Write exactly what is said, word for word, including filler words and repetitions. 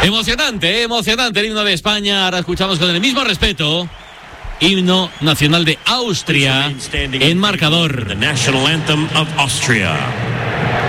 Emocionante, emocionante el himno de España. Ahora escuchamos con el mismo respeto himno nacional de Austria en marcador. The national anthem of Austria.